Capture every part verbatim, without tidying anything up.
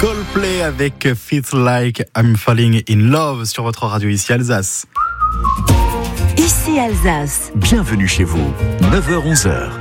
Coldplay avec Feels Like I'm Falling in Love sur votre radio ici Alsace. Ici Alsace. Bienvenue chez vous, neuf heures onze heures.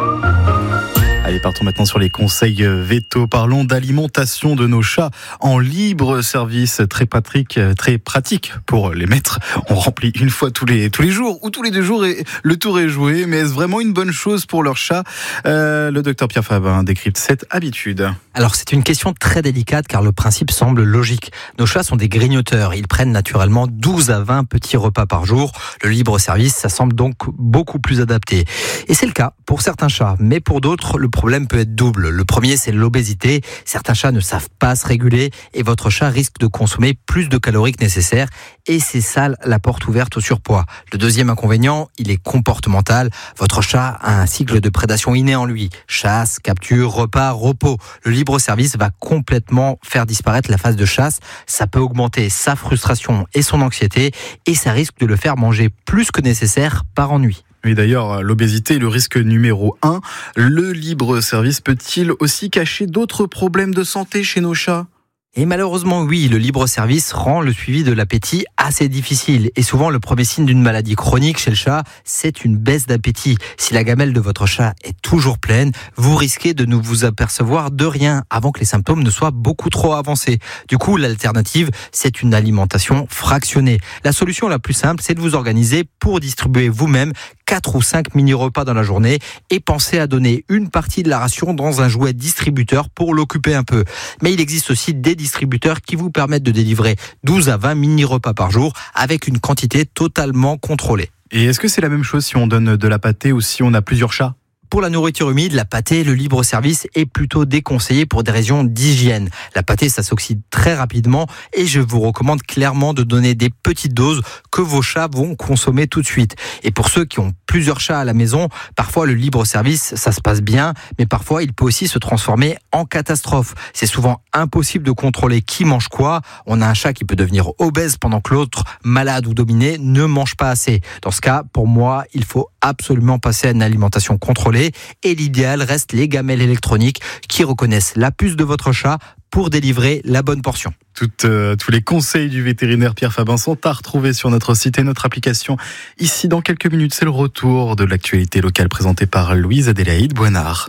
Allez, partons maintenant sur les conseils véto. Parlons d'alimentation de nos chats en libre service. Très pratique, très pratique pour les maîtres. On remplit une fois tous les, tous les jours ou tous les deux jours et le tour est joué. Mais est-ce vraiment une bonne chose pour leurs chats ? euh, Le docteur Pierre Fabin décrypte cette habitude. Alors c'est une question très délicate car le principe semble logique. Nos chats sont des grignoteurs. Ils prennent naturellement douze à vingt petits repas par jour. Le libre service, ça semble donc beaucoup plus adapté. Et c'est le cas pour certains chats. Mais pour d'autres, le problème peut être double. Le premier, c'est l'obésité. Certains chats ne savent pas se réguler et votre chat risque de consommer plus de calories que nécessaire. Et c'est ça la porte ouverte au surpoids. Le deuxième inconvénient, il est comportemental. Votre chat a un cycle de prédation inné en lui. Chasse, capture, repas, repos. Le libre service va complètement faire disparaître la phase de chasse. Ça peut augmenter sa frustration et son anxiété et ça risque de le faire manger plus que nécessaire par ennui. Oui, d'ailleurs, l'obésité est le risque numéro un. Le libre service peut-il aussi cacher d'autres problèmes de santé chez nos chats ? Et malheureusement, oui, le libre-service rend le suivi de l'appétit assez difficile. Et souvent, le premier signe d'une maladie chronique chez le chat, c'est une baisse d'appétit. Si la gamelle de votre chat est toujours pleine, vous risquez de ne vous apercevoir de rien avant que les symptômes ne soient beaucoup trop avancés. Du coup, l'alternative, c'est une alimentation fractionnée. La solution la plus simple, c'est de vous organiser pour distribuer vous-même quatre ou cinq mini-repas dans la journée et pensez à donner une partie de la ration dans un jouet distributeur pour l'occuper un peu. Mais il existe aussi des distributeurs qui vous permettent de délivrer douze à vingt mini-repas par jour avec une quantité totalement contrôlée. Et est-ce que c'est la même chose si on donne de la pâtée ou si on a plusieurs chats ? Pour la nourriture humide, la pâtée, le libre service est plutôt déconseillé pour des raisons d'hygiène. La pâtée, ça s'oxyde très rapidement et je vous recommande clairement de donner des petites doses que vos chats vont consommer tout de suite. Et pour ceux qui ont plusieurs chats à la maison, parfois le libre service, ça se passe bien, mais parfois il peut aussi se transformer en catastrophe. C'est souvent impossible de contrôler qui mange quoi. On a un chat qui peut devenir obèse pendant que l'autre, malade ou dominé, ne mange pas assez. Dans ce cas, pour moi, il faut absolument passer à une alimentation contrôlée. Et l'idéal reste les gamelles électroniques qui reconnaissent la puce de votre chat pour délivrer la bonne portion. Toutes, euh, tous les conseils du vétérinaire Pierre Fabin sont à retrouver sur notre site et notre application. Ici, dans quelques minutes, c'est le retour de l'actualité locale présentée par Louise Adélaïde Boinard.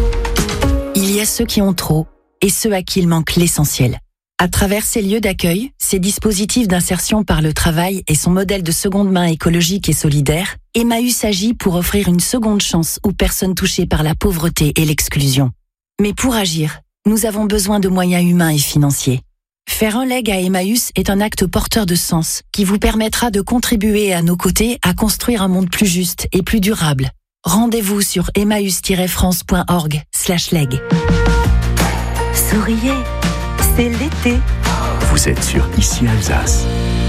Il y a ceux qui ont trop et ceux à qui il manque l'essentiel. À travers ces lieux d'accueil, ces dispositifs d'insertion par le travail et son modèle de seconde main écologique et solidaire, Emmaüs agit pour offrir une seconde chance aux personnes touchées par la pauvreté et l'exclusion. Mais pour agir, nous avons besoin de moyens humains et financiers. Faire un leg à Emmaüs est un acte porteur de sens qui vous permettra de contribuer à nos côtés à construire un monde plus juste et plus durable. Rendez-vous sur emmaüs tiret france point org slash leg. Souriez, c'est l'été. Vous êtes sur Ici Alsace.